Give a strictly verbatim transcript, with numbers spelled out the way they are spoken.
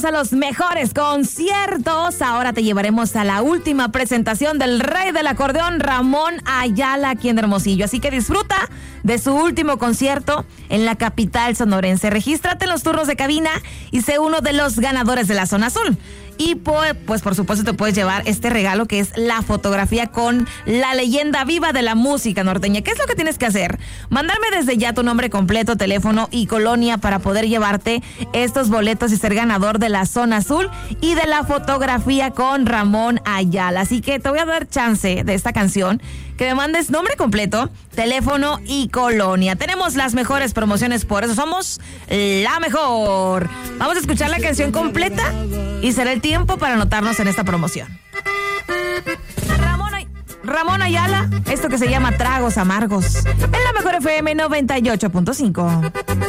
a los mejores conciertos. Ahora te llevaremos a la última presentación del rey del acordeón, Ramón Ayala, aquí en Hermosillo. Así que disfruta de su último concierto en la capital sonorense. Regístrate en los turnos de cabina y sé uno de los ganadores de la Zona Azul. Y pues, pues por supuesto te puedes llevar este regalo que es la fotografía con la leyenda viva de la música norteña. ¿Qué es lo que tienes que hacer? Mandarme desde ya tu nombre completo, teléfono y colonia para poder llevarte estos boletos y ser ganador de la Zona Azul y de la fotografía con Ramón Ayala. Así que te voy a dar chance de esta canción, que me mandes nombre completo, teléfono y colonia. Tenemos las mejores promociones, por eso somos la mejor. Vamos a escuchar la canción completa y será el tiempo para anotarnos en esta promoción. Ramón, Ay- Ramón Ayala, esto que se llama Tragos Amargos, en la mejor F M noventa y ocho punto cinco.